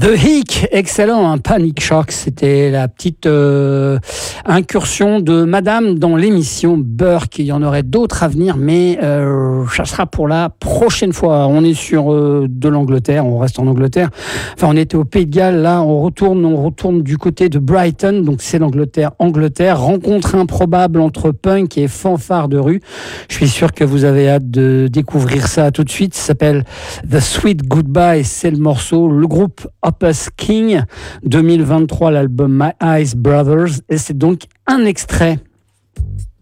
The Hick, excellent, un Panic Shock, c'était la petite incursion de Madame dans l'émission Burke. Il y en aurait d'autres à venir, mais ça sera pour la prochaine fois. On est sur de l'Angleterre, on reste en Angleterre. Enfin, on était au Pays de Galles, là, on retourne du côté de Brighton, donc c'est l'Angleterre. Rencontre improbable entre punk et fanfare de rue. Je suis sûr que vous avez hâte de découvrir ça tout de suite. Ça s'appelle The Sweet Goodbye, c'est le morceau. Le groupe Opus King, 2023, l'album My Eyes Brothers, et c'est donc un extrait.